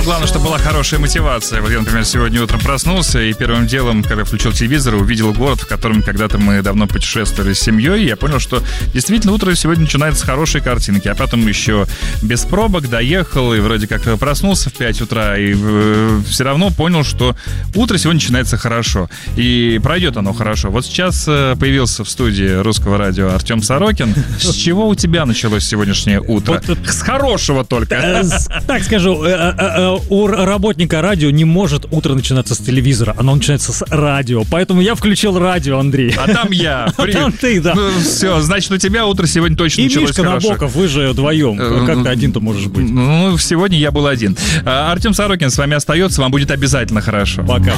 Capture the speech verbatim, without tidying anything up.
главное, чтобы была хорошая мотивация. Вот я, например, сегодня утром проснулся, и первым делом, когда включил телевизор, увидел город, в котором когда-то мы давно путешествовали с семьей, и я понял, что действительно утро сегодня начинается с хорошей картинки. А потом еще без пробок доехал, и вроде как проснулся в пять утра, и э, все равно понял, что утро сегодня начинается хорошо. И пройдет оно хорошо. Вот сейчас э, появился в студии Русского радио Артем Сорокин. С чего у тебя началось сегодняшнее утро? Вот, с хорошего только. Так скажу, у работника радио не может утро начинаться с телевизора, оно начинается с радио. Поэтому я включил радио, Андрей. А там я. А там ты, да. Ну, все, значит, у тебя утро сегодня точно и началось хорошо. И Мишка Набоков, вы же вдвоем. Как ты один-то можешь быть? Ну, сегодня я был один. Артем Сорокин с вами остается, вам будет обязательно хорошо. Пока.